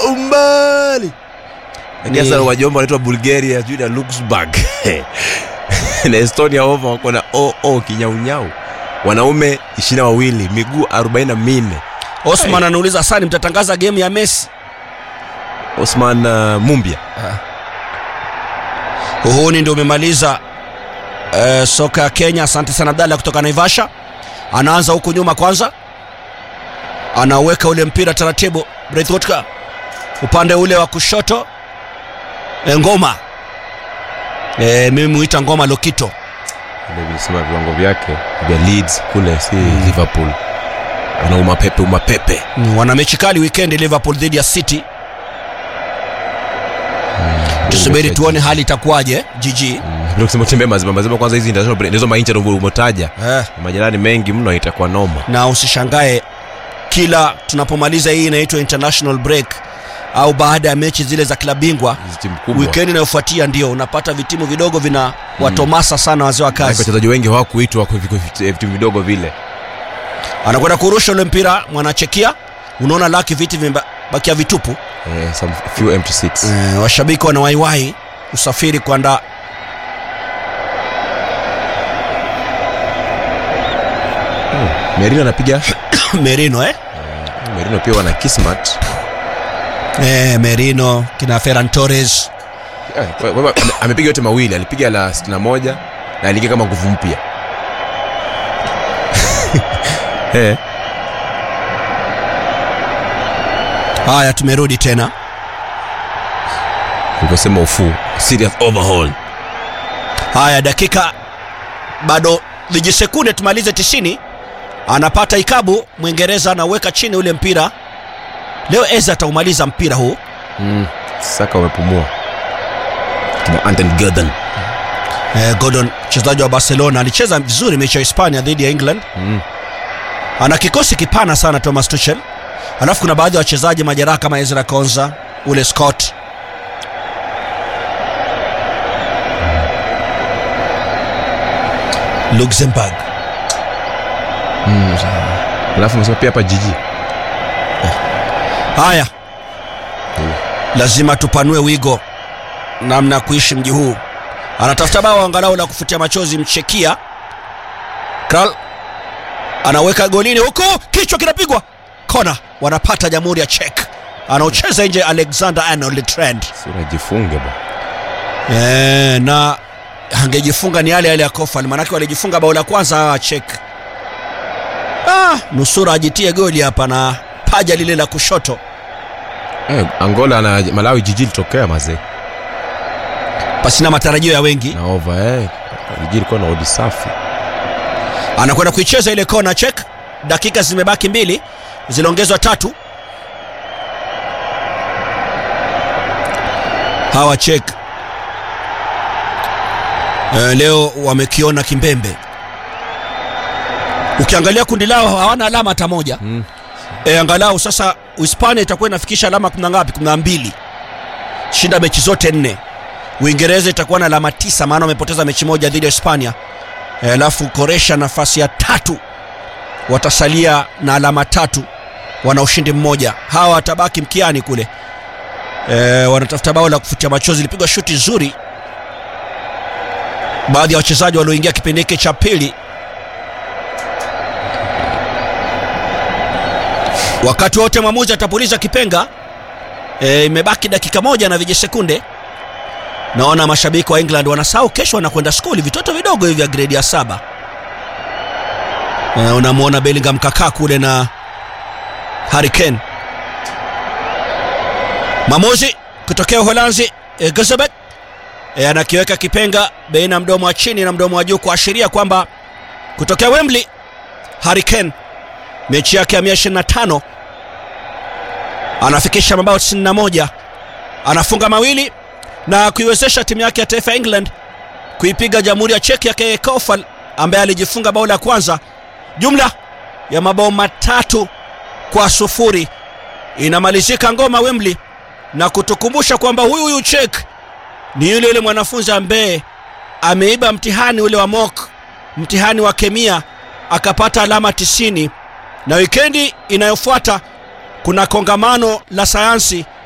umbali. Sasa wajomba wanaitwa Bulgaria, sijui na Luxembourg. Na Estonia over wako na kinyaunyau. Wanaume 22, miguu 44. Osman anauliza sasa mtatangaza game ya Messi? Osman Mumbia. Uhuni ndio umemaliza soka ya Kenya. Asante sana Abdalla kutoka Naivasha. Anaanza huku nyuma kwanza. Anaweka ule mpira taratibu. Breithwaite upande ule wa kushoto. Ngoma. Mimi muita Ngoma Lokito. Ndio vilisema viwango vyake vya Leeds kule si Liverpool. Wana umapepe. Wana mechi kali weekend Liverpool dhidi ya City. Tusubiri tuone hali itakuwaje jiji. Ndio kusema tembe mazima kwanza hizi ndizo maincha ndio umetaja. Majirani mengi mno itakuwa noma. Na usishangae kila tunapomaliza hii inaitwa international break au baada ya mechi zile za klabu bingwa weekend inayofuatia ndio unapata vitimu vidogo vina watomasa sana wazee wa kazi. Wachezaji wengi hawakuitwa kwa vitimu vidogo vile. Anakwenda kurusha ule mpira mwanachekia. Unaona laki viti vimebakia vitupu. Some few empty seats. Washabiki wana waiwai usafiri kwenda Merino anapiga Merino Merino pia wana Kismat. Merino kina Ferran Torres. Amepiga yote mawili, alipiga la 61 na aliingia kama nguvu mpya. Haya tumerudi tena. Ukosema serious overhaul. Haya dakika bado vijisekunde tumalize 90. Anapata ikabu Mwingereza, anaweka chini ule mpira. Leo Eza ataumaliza mpira huu. Saka umepumua. Kama Anton Gordon. Gordon mchezaji wa Barcelona alicheza vizuri mechi ya Hispania dhidi ya England. Ana kikosi kipana sana Thomas Tuchel. Alafu kuna baadhi ya wachezaji majeraha kama Ezra Konza, ule Scott. Luxembourg. Alafu msema pia hapa jiji. Haya. Lazima tupanue wigo namna kuishi mji huu. Anatafuta bao angalau la kufutia machozi mchekia. Kral anaweka golini huko, kichwa kinapigwa. Kona wanapata Jamhuri ya Czech. Anaocheza nje Alexander Arnold Trent. Sura jifunge ba. Na angejifunga ni yale ya Kofal, manake walijifunga bao la kwanza Czech. Nusura ajitie goli hapa na paja lile la kushoto. Angola na Malawi jiji litokea mazee. Pasina matarajio ya wengi. Na over jiji liko na odi safi. Anakwenda kuicheza ile kona Czech. Dakika zimebaki 2, ziliongezwa 3. Hawa Czech leo wamekiona kimbembe. Ukiangalia kundi lao hawana alama hata moja. Angalau sasa Hispania itakuwa inafikisha alama kuna ngapi? 12. Shinda mechi zote 4. Uingereza itakuwa na alama 9 maana wamepoteza mechi moja dhidi ya Hispania. Alafu Croatia nafasi ya 3 watasalia na alama 3, wana ushindi mmoja. Hawa watabaki mkiani kule. Wanatafuta bao la kufutia machozi, lipigwa shuti nzuri. Baadhi ya wachezaji walioingia kipindi hiki cha pili. Wakati wote mwamuzi atapuliza kipenga. Imebaki dakika 1 na vijisekunde. Naona mashabiki wa England wanasahau kesho wanakwenda skuli, vitoto vidogo hivi vya grade ya 7. Unamuona Bellingham kakaa kule na Harry Kane. Mwamuzi kutokea Uholanzi Gazebek anakiweka kipenga baina mdomo wa chini na mdomo wa juu kuashiria kwamba kutokea Wembley Harry Kane mechi yake ya 125 anafikisha mabao 91, anafunga mawili na kuiwezesha timu yake ya taifa England kuipiga Jamhuri ya Czech yake Kofal ambaye alijifunga bao la kwanza. Jumla ya mabao 3-0 inamalizika ngoma Wembley, na kutukumbusha kwamba huyu Czech ni yule mwanafunzi ambaye ameiba mtihani ule wa mock, mtihani wa kemia, akapata alama 90. Na wikendi inayofuata kuna kongamano la sayansi